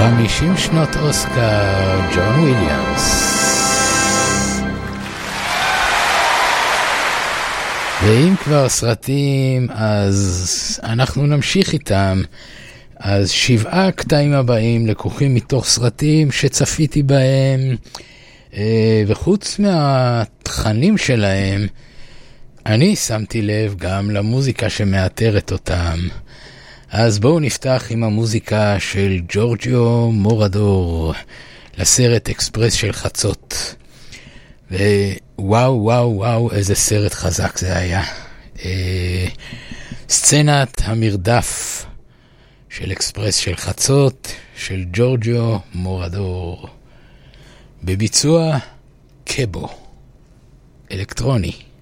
50 שנות אוסקר, ג'ון וויליאמס. ואם כבר סרטים, אז אנחנו נמשיך איתם. אז 7 קטעים הבאים לקוחים מתוך סרטים שצפיתי בהם, וחוץ מהתכנים שלהם, אני שמתי לב גם למוזיקה שמאתרת אותם. אז בואו נפתח עם המוזיקה של ג'ורג'יו מורדור לסרט אקספרס של חצות. ווואו וואו וואו, איזה סרט חזק זה היה. סצנת המרדף של אקספרס של חצות של ג'ורג'יו מורדור בביצוע קבו אלקטרוני.